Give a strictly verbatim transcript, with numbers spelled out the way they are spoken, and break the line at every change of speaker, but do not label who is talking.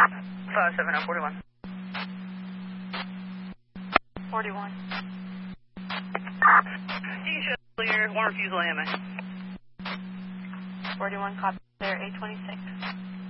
five seven oh, forty-one.
forty-one.
You can show clear, one refusal A M A.
forty-one, copy there, eight twenty-six.